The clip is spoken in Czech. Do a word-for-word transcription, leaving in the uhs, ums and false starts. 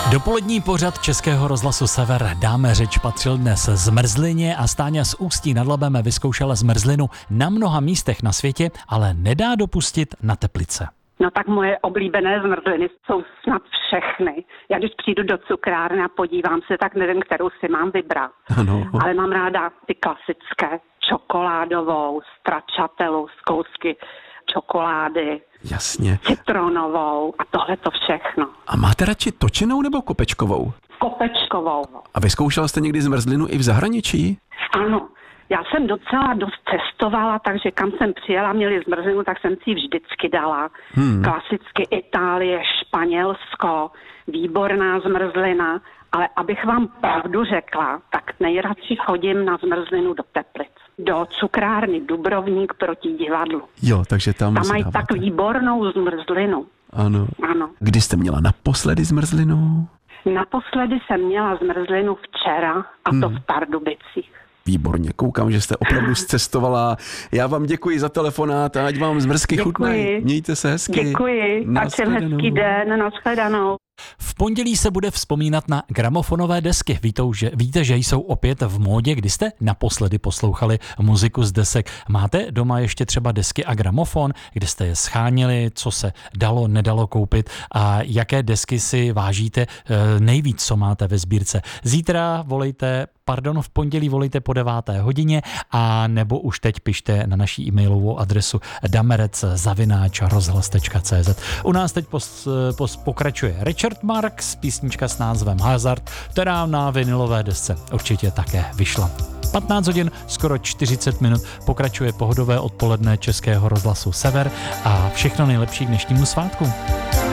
Dopolední pořad Českého rozhlasu Sever Dáme řeč patřil dnes zmrzlině a Stáňa z Ústí nad Labem vyzkoušela zmrzlinu na mnoha místech na světě, ale nedá dopustit na Teplice. No tak moje oblíbené zmrzliny jsou snad všechny. Já když přijdu do cukrárny a podívám se, tak nevím, kterou si mám vybrat. Ano. Ale mám ráda ty klasické, čokoládovou, stracciatelu z kousky čokolády, Jasně. citronovou a tohle to všechno. A máte radši točenou nebo kopečkovou? Kopečkovou. A vyzkoušela jste někdy zmrzlinu i v zahraničí? Ano. Já jsem docela dost cestovala, takže kam jsem přijela, měli zmrzlinu, tak jsem si ji vždycky dala. Hmm. Klasicky Itálie, Španělsko, výborná zmrzlina, ale abych vám pravdu řekla, tak nejradši chodím na zmrzlinu do Teplic. Do cukrárny Dubrovník proti divadlu. Jo, takže tam Tam mají dáváte. tak výbornou zmrzlinu. Ano. Ano. Kdy jste měla naposledy zmrzlinu? Naposledy jsem měla zmrzlinu včera a to v Pardubicích. Výborně, koukám, že jste opravdu zcestovala. Já vám děkuji za telefonát a ať vám zmrzky chutnají. Mějte se hezky. Děkuji, ať jsem hezký den, nashledanou. V pondělí se bude vzpomínat na gramofonové desky. Víte, že, víte, že jsou opět v módě. Kdy jste naposledy poslouchali muziku z desek? Máte doma ještě třeba desky a gramofon, kde jste je schánili, co se dalo, nedalo koupit a jaké desky si vážíte nejvíc, co máte ve sbírce? Zítra volejte, pardon, v pondělí volejte po deváté hodině a nebo už teď pište na naší e-mailovou adresu damerec zavináč rozhlas tečka cé zet. U nás teď pos, pos, pokračuje Richard Marx, písnička s názvem Hazard, která na vinylové desce určitě také vyšla. patnáct hodin, skoro čtyřicet minut, pokračuje pohodové odpoledne Českého rozhlasu Sever a všechno nejlepší k dnešnímu svátku.